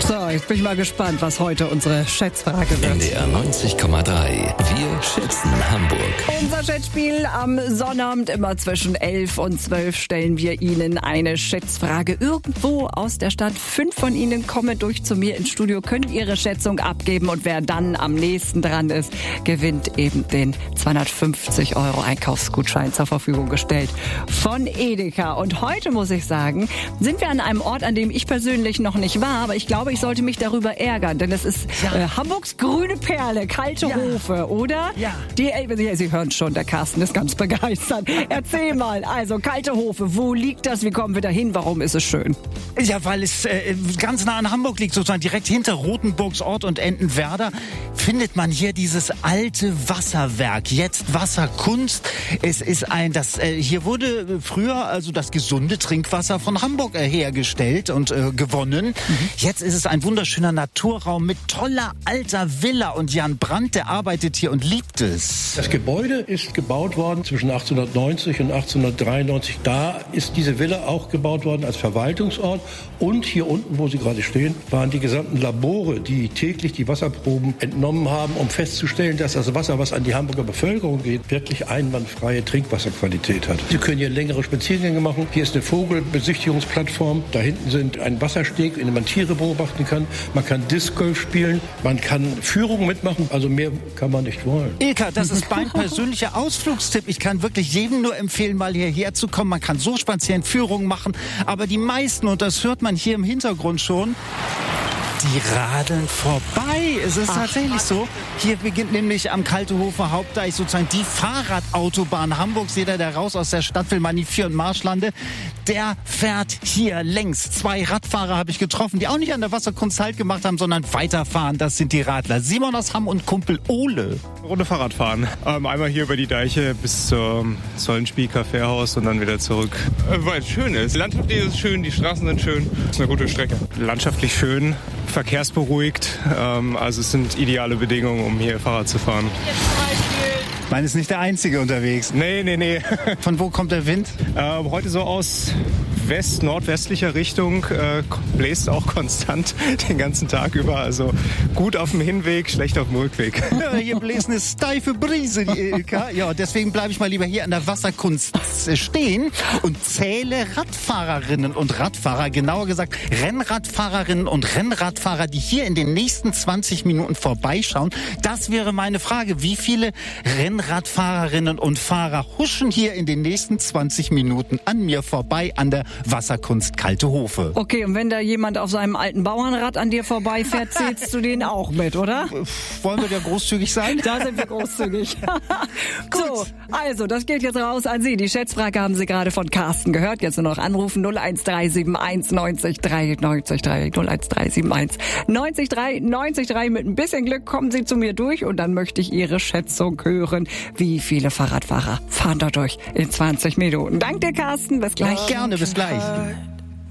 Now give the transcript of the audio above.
So, jetzt bin ich mal gespannt, was heute unsere Schätzfrage wird. NDR 90,3. Wir schätzen Hamburg. Unser Schätzspiel am Sonnabend immer zwischen 11 und 12 stellen wir Ihnen eine Schätzfrage irgendwo aus der Stadt. 5 von Ihnen kommen durch zu mir ins Studio, können Ihre Schätzung abgeben und wer dann am nächsten dran ist, gewinnt eben den 250 € Einkaufsgutschein zur Verfügung gestellt von Edeka. Und heute muss ich sagen, sind wir an einem Ort, an dem ich persönlich noch nicht war, aber ich glaube, ich sollte mich darüber ärgern, denn es ist Hamburgs grüne Perle, Kalte Hofe, oder? Ja. Sie hören schon, der Carsten ist ganz begeistert. Erzähl mal, also Kalte Hofe, wo liegt das, wie kommen wir da hin, warum ist es schön? Ja, weil es ganz nah an Hamburg liegt, sozusagen direkt hinter Rothenburgs Ort und Entenwerder, findet man hier dieses alte Wasserwerk, jetzt Wasserkunst. Es ist hier wurde früher also das gesunde Trinkwasser von Hamburg hergestellt und gewonnen. Jetzt ist es ein wunderschöner Naturraum mit toller alter Villa und Jan Brandt, der arbeitet hier und liebt es. Das Gebäude ist gebaut worden zwischen 1890 und 1893. Da ist diese Villa auch gebaut worden als Verwaltungsort. Und hier unten, wo Sie gerade stehen, waren die gesamten Labore, die täglich die Wasserproben entnommen haben, um festzustellen, dass das Wasser, was an die Hamburger Bevölkerung geht, wirklich einwandfreie Trinkwasserqualität hat. Sie können hier längere Spaziergänge machen. Hier ist eine Vogelbesichtigungsplattform. Da hinten sind ein Wassersteg, in dem man Tiere beobachten kann. Man kann Disc-Golf spielen. Man kann Führungen mitmachen. Also mehr kann man nicht wollen. Ilka, das ist mein persönlicher Ausflugstipp. Ich kann wirklich jedem nur empfehlen, mal hierher zu kommen. Man kann so spazieren, Führungen machen. Aber die meisten, und das hört man hier im Hintergrund schon, die radeln vorbei. Es ist tatsächlich so. Hier beginnt nämlich am Kaltehofer Hauptdeich sozusagen die Fahrradautobahn Hamburgs. Jeder, der raus aus der Stadt will, Manivier und Marschlande, der fährt hier längs. 2 Radfahrer habe ich getroffen, die auch nicht an der Wasserkunst Halt gemacht haben, sondern weiterfahren. Das sind die Radler. Simon aus Hamm und Kumpel Ole. Runde Fahrrad fahren. Einmal hier über die Deiche bis zum Zollenspiel-Kaffeehaus und dann wieder zurück. Weil es schön ist. Landschaftlich ist es schön, die Straßen sind schön. Es ist eine gute Strecke. Landschaftlich schön, verkehrsberuhigt. Also es sind ideale Bedingungen, um hier Fahrrad zu fahren. Man ist nicht der Einzige unterwegs. Nee. Von wo kommt der Wind? Heute so aus nordwestlicher Richtung, bläst auch konstant den ganzen Tag über. Also gut auf dem Hinweg, schlecht auf dem Rückweg. Ja, hier bläst eine steife Brise, die Ilka. Ja, deswegen bleibe ich mal lieber hier an der Wasserkunst stehen und zähle Radfahrerinnen und Radfahrer, genauer gesagt Rennradfahrerinnen und Rennradfahrer, die hier in den nächsten 20 Minuten vorbeischauen. Das wäre meine Frage. Wie viele Rennradfahrerinnen und Fahrer huschen hier in den nächsten 20 Minuten an mir vorbei an der Wasserkunst Kalte Hofe? Okay, und wenn da jemand auf seinem alten Bauernrad an dir vorbeifährt, zählst du den auch mit, oder? Wollen wir ja großzügig sein? Da sind wir großzügig. So, also, das geht jetzt raus an Sie. Die Schätzfrage haben Sie gerade von Carsten gehört. Jetzt nur noch anrufen 01371 90 3 90 3 01371 90 3 90 3. Mit ein bisschen Glück kommen Sie zu mir durch und dann möchte ich Ihre Schätzung hören. Wie viele Fahrradfahrer fahren da durch in 20 Minuten? Danke dir, Carsten. Bis gleich. Gerne, bis gleich.